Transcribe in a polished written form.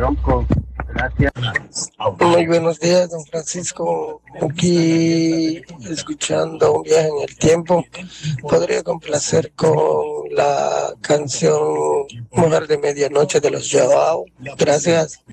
loco. Gracias. Muy buenos días, don Francisco. Aquí escuchando un viaje en el tiempo. Podría complacer con la canción Mujer de Medianoche de los Joao. Gracias.